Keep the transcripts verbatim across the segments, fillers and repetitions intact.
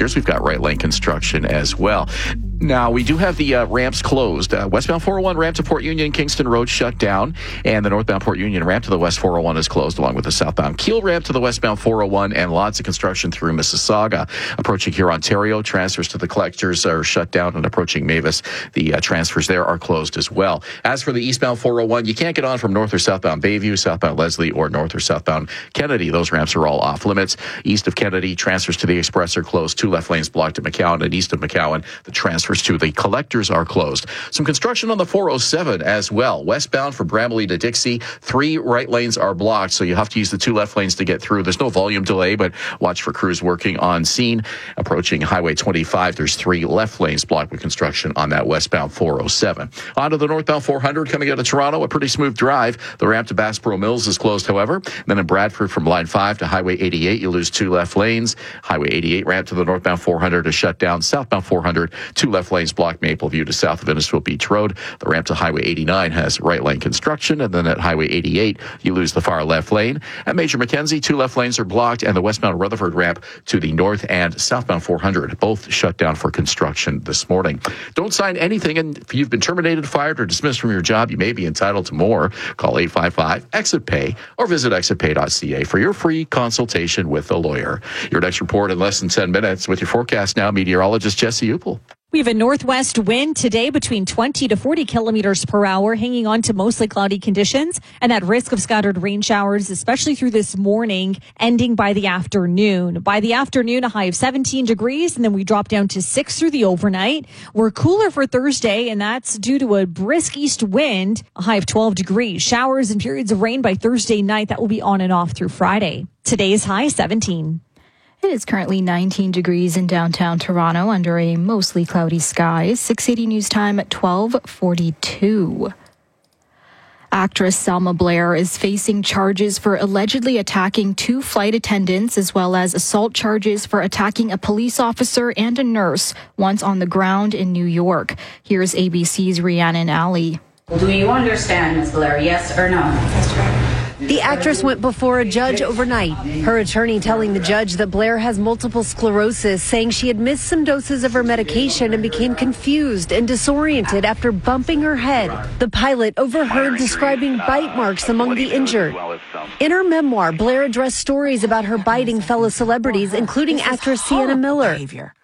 collectors. We've got right lane construction as well. Now, we do have the uh, ramps closed. Uh, westbound four oh one ramp to Port Union, Kingston Road shut down, and the northbound Port Union ramp to the west four oh one is closed, along with the southbound Kiel ramp to the westbound four oh one, and lots of construction through Mississauga. Approaching here, Ontario, transfers to the collectors are shut down, and approaching Mavis, the uh, transfers there are closed as well. As for the eastbound four oh one, you can't get on from north or southbound Bayview, southbound Leslie, or north or southbound Kennedy. Those ramps are all off limits. East of Kennedy, transfers to the Express are closed. Two left lanes blocked at McCowan, and east of McCowan, the transfers to the collectors are closed. Some construction on the four oh seven as well. Westbound from Bramalea to Dixie, three right lanes are blocked, so you have to use the two left lanes to get through. There's no volume delay, but watch for crews working on scene. Approaching Highway twenty-five, there's three left lanes blocked with construction on that westbound four oh seven. On to the northbound four hundred coming out of Toronto, a pretty smooth drive. The ramp to Bassboro Mills is closed, however. Then in Bradford from line five to Highway eighty-eight, you lose two left lanes. Highway eighty-eight ramp to the northbound four hundred is shut down. Southbound four hundred, two left lanes blocked Mapleview to south of Innisfil Beach Road. The ramp to Highway eighty-nine has right lane construction, and then at Highway eighty-eight, you lose the far left lane. At Major Mackenzie, two left lanes are blocked, and the westbound Rutherford ramp to the north and southbound four hundred both shut down for construction this morning. Don't sign anything, and if you've been terminated, fired, or dismissed from your job, you may be entitled to more. Call eight five five, exit pay or visit exit pay dot c a for your free consultation with a lawyer. Your next report in less than ten minutes with your forecast now, meteorologist Jesse Upel. We have a northwest wind today between twenty to forty kilometers per hour, hanging on to mostly cloudy conditions and at risk of scattered rain showers, especially through this morning, ending by the afternoon. By the afternoon, a high of seventeen degrees, and then we drop down to six through the overnight. We're cooler for Thursday, and that's due to a brisk east wind, a high of twelve degrees. Showers and periods of rain by Thursday night. That will be on and off through Friday. Today's high, seventeen. It is currently nineteen degrees in downtown Toronto under a mostly cloudy sky. six eighty News Time at twelve forty-two. Actress Selma Blair is facing charges for allegedly attacking two flight attendants, as well as assault charges for attacking a police officer and a nurse once on the ground in New York. Here's A B C's Rhiannon Alley. Do you understand, Miz Blair, yes or no? That's right. The actress went before a judge overnight. Her attorney telling the judge that Blair has multiple sclerosis, saying she had missed some doses of her medication and became confused and disoriented after bumping her head. The pilot overheard describing bite marks among the injured. In her memoir, Blair addressed stories about her biting fellow celebrities, including actress Sienna Miller.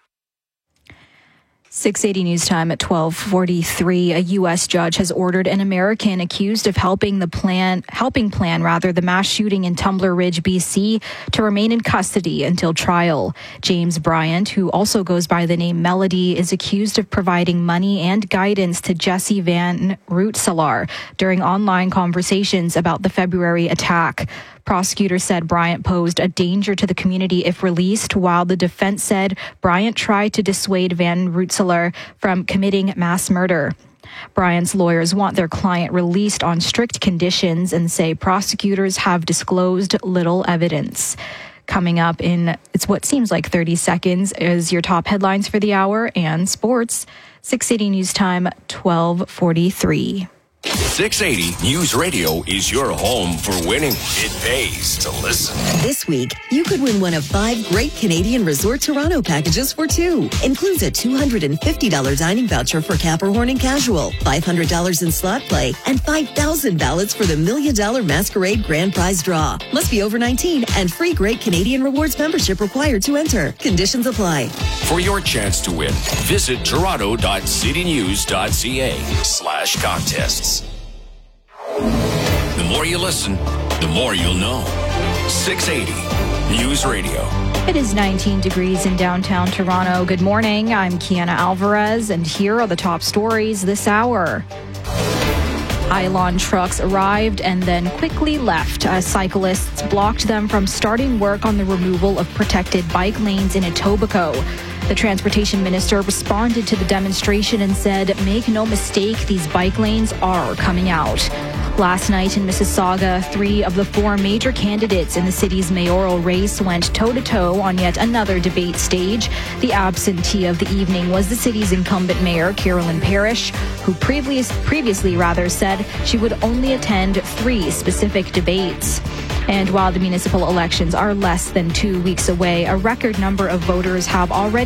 six eighty News Time at twelve forty-three. A U S judge has ordered an American accused of helping the plan, helping plan rather, the mass shooting in Tumbler Ridge, B C, to remain in custody until trial. James Bryant, who also goes by the name Melody, is accused of providing money and guidance to Jesse Van Rootselaar during online conversations about the February attack. Prosecutors said Bryant posed a danger to the community if released, while the defense said Bryant tried to dissuade Van Rootselaar from committing mass murder. Bryant's lawyers want their client released on strict conditions and say prosecutors have disclosed little evidence. Coming up in, it's what seems like thirty seconds, is your top headlines for the hour and sports. six eighty News Time, twelve forty-three. six eighty News Radio is your home for winning. It pays to listen. This week, you could win one of five great Canadian Resort Toronto packages for two. Includes a two hundred fifty dollars dining voucher for Capricorn and Casual, five hundred dollars in slot play, and five thousand ballots for the Million Dollar Masquerade Grand Prize Draw. Must be over nineteen and free Great Canadian Rewards membership required to enter. Conditions apply. For your chance to win, visit toronto.citynews.ca slash contests. The more you listen, the more you'll know. six eighty News Radio. It is nineteen degrees in downtown Toronto. Good morning. I'm Kiana Alvarez, and here are the top stories this hour. Pylon trucks arrived and then quickly left as cyclists blocked them from starting work on the removal of protected bike lanes in Etobicoke. The transportation minister responded to the demonstration and said, "Make no mistake, these bike lanes are coming out." Last night in Mississauga, three of the four major candidates in the city's mayoral race went toe-to-toe on yet another debate stage. The absentee of the evening was the city's incumbent mayor, Carolyn Parrish, who previous, previously rather said she would only attend three specific debates. And while the municipal elections are less than two weeks away, a record number of voters have already